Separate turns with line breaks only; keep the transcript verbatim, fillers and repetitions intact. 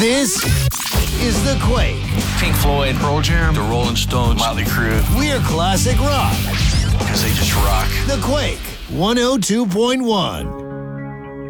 This is The Quake.
Pink Floyd, Pearl Jam, The Rolling Stones, Motley Crue.
We're classic rock.
Because they just rock.
The Quake, one oh two point one.